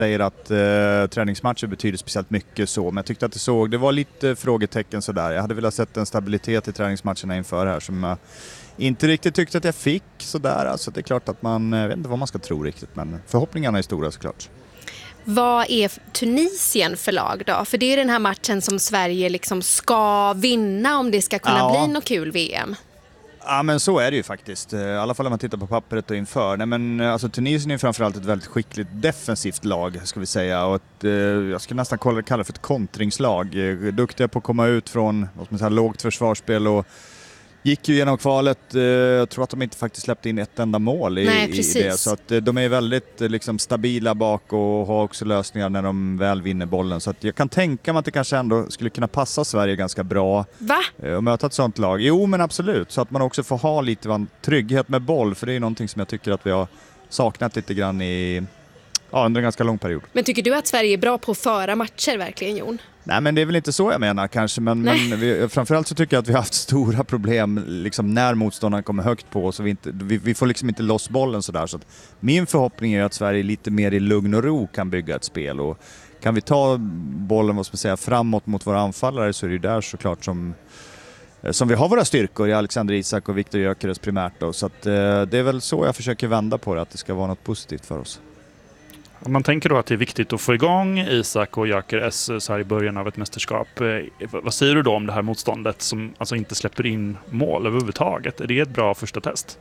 säger att träningsmatcher betyder speciellt mycket så, men jag tyckte att det var lite frågetecken sådär. Jag hade velat sett en stabilitet i träningsmatcherna inför här som jag inte riktigt tyckte att jag fick sådär. Alltså det är klart att man vet inte vad man ska tro riktigt, men förhoppningarna är stora såklart. Vad är Tunisien för lag då? För det är den här matchen som Sverige liksom ska vinna om det ska kunna bli något kul VM. Ja, men så är det ju faktiskt. I alla fall om man tittar på pappret och inför. Nej, men alltså Tunisien är framförallt ett väldigt skickligt defensivt lag, ska vi säga. Och jag skulle nästan kalla det för ett kontringslag. Duktiga på att komma ut från lågt försvarsspel och gick ju genom kvalet. Jag tror att de inte faktiskt släppte in ett enda mål i det. Så att de är väldigt liksom stabila bak och har också lösningar när de väl vinner bollen. Så att jag kan tänka mig att det kanske ändå skulle kunna passa Sverige ganska bra. Va? Och möta ett sånt lag. Jo, men absolut. Så att man också får ha lite trygghet med boll. För det är någonting som jag tycker att vi har saknat lite grann under en ganska lång period. Men tycker du att Sverige är bra på att föra matcher verkligen, Jon? Nej, men det är väl inte så jag menar kanske, men framförallt så tycker jag att vi har haft stora problem liksom, när motståndaren kommer högt på oss och vi får liksom inte loss bollen sådär. Så att min förhoppning är att Sverige lite mer i lugn och ro kan bygga ett spel, och kan vi ta bollen, vad ska man säga, framåt mot våra anfallare, så är det ju där såklart som vi har våra styrkor i Alexander Isak och Viktor Gyökeres primärt då. Så att det är väl så jag försöker vända på det, att det ska vara något positivt för oss. Om man tänker då att det är viktigt att få igång Isak och Gyökeres så här i början av ett mästerskap. Vad säger du då om det här motståndet som alltså inte släpper in mål överhuvudtaget? Är det ett bra första test?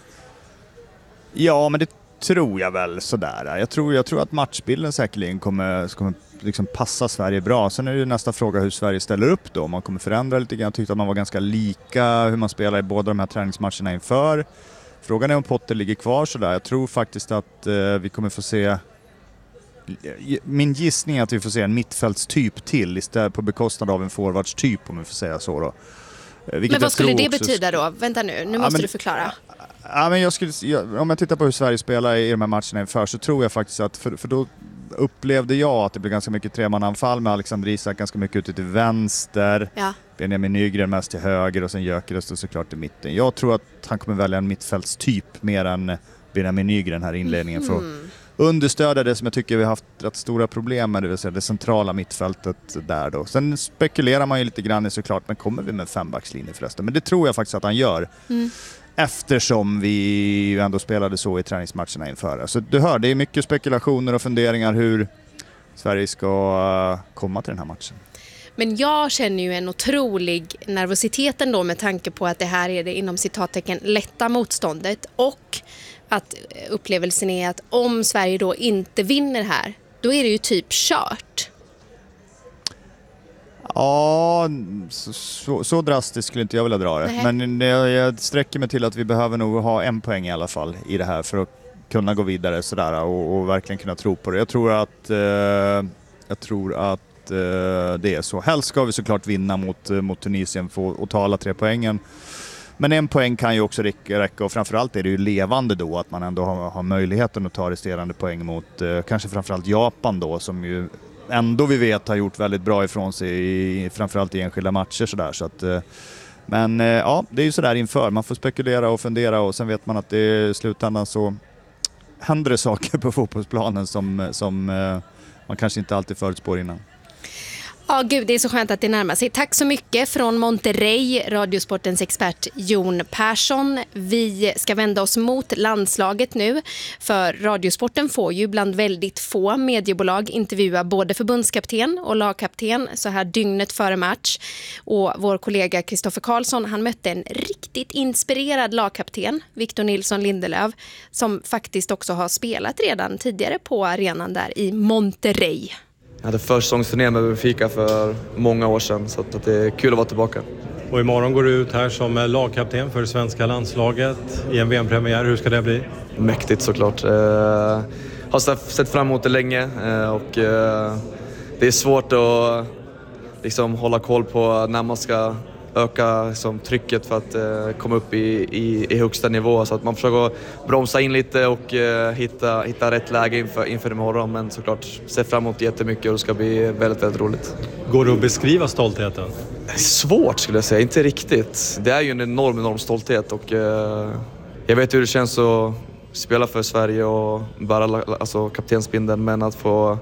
Ja, men det tror jag väl sådär. Jag tror att matchbilden säkerligen kommer liksom passa Sverige bra. Sen är det nästa fråga hur Sverige ställer upp då. Man kommer förändra lite grann. Jag tyckte att man var ganska lika hur man spelar i båda de här träningsmatcherna inför. Frågan är om Potter ligger kvar sådär. Jag tror faktiskt att vi kommer få se... Min gissning är att vi får se en mittfältstyp till istället på bekostnad av en forwardstyp, om vi får säga så då. Men vad skulle det betyda då? Vänta nu måste du förklara. Ja, men om jag tittar på hur Sverige spelar i de här matcherna inför, så tror jag faktiskt att, för då upplevde jag att det blev ganska mycket tremananfall med Alexander Isak ganska mycket ute till vänster, Benjamin Nygren mest till höger och sen Gyökeres och såklart i mitten. Jag tror att han kommer välja en mittfältstyp mer än Benjamin Nygren här i inledningen för att understödja det som jag tycker vi har haft rätt stora problem med, det vill säga det centrala mittfältet där då. Sen spekulerar man ju lite grann såklart, men kommer vi med 5-backslinje förresten? Men det tror jag faktiskt att han gör. Eftersom vi ju ändå spelade så i träningsmatcherna inför. Så du hör, det är mycket spekulationer och funderingar hur Sverige ska komma till den här matchen. Men jag känner ju en otrolig nervositet ändå med tanke på att det här är det inom citattecken lätta motståndet, och att upplevelsen är att om Sverige då inte vinner här, då är det ju typ kört. Ja, så drastiskt skulle inte jag vilja dra det. Nej. Men jag sträcker mig till att vi behöver nog ha en poäng i alla fall i det här för att kunna gå vidare sådär och verkligen kunna tro på det. Jag tror att det är så. Helst ska vi såklart vinna mot Tunisien och ta alla 3 poängen. Men en poäng kan ju också räcka, och framförallt är det ju levande då att man ändå har möjligheten att ta resterande poäng mot kanske framförallt Japan då, som ju ändå vi vet har gjort väldigt bra ifrån sig framförallt i enskilda matcher sådär. Så att, men ja, det är ju sådär inför. Man får spekulera och fundera, och sen vet man att det i slutändan så händer det saker på fotbollsplanen som man kanske inte alltid förutspår innan. Ja, gud, det är så skönt att det närmar sig. Tack så mycket från Monterrey, Radiosportens expert Jon Persson. Vi ska vända oss mot landslaget nu, för Radiosporten får ju bland väldigt få mediebolag intervjua både förbundskapten och lagkapten så här dygnet före match. Och vår kollega Kristoffer Karlsson, han mötte en riktigt inspirerad lagkapten, Victor Nilsson Lindelöf, som faktiskt också har spelat redan tidigare på arenan där i Monterrey. Jag hade försäsongsturné med Benfica för många år sedan, så att det är kul att vara tillbaka. Och imorgon går du ut här som lagkapten för svenska landslaget i en VM-premiär. Hur ska det bli? Mäktigt såklart. Har sett fram emot det länge och det är svårt att liksom hålla koll på när man ska öka liksom, trycket för att komma upp i högsta nivå, så att man försöker bromsa in lite och hitta rätt läge inför imorgon, men såklart ser fram emot jättemycket och det ska bli väldigt, väldigt roligt. Går det att beskriva stoltheten? Svårt skulle jag säga, inte riktigt. Det är ju en enorm stolthet, och jag vet hur det känns att spela för Sverige och bära alltså kaptensbindeln, men att få